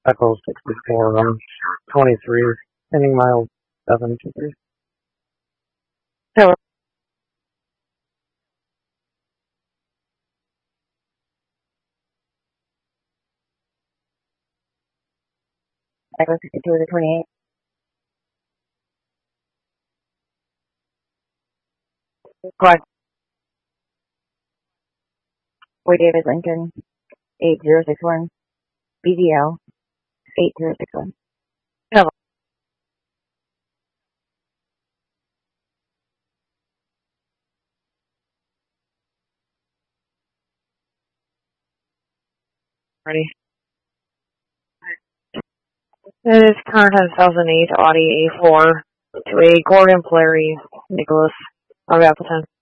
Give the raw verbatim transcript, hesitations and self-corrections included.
Echo sixty-four, I'm twenty-three, ending mile seven two three. Hello. Echo sixty-two to twenty-eight. Quad. Boy David Lincoln, eight zero six one. B D L, eight zero six one. Hello. Ready? It is car ten thousand eight Audi A four to a Gordon Polari Nicholas of Appleton.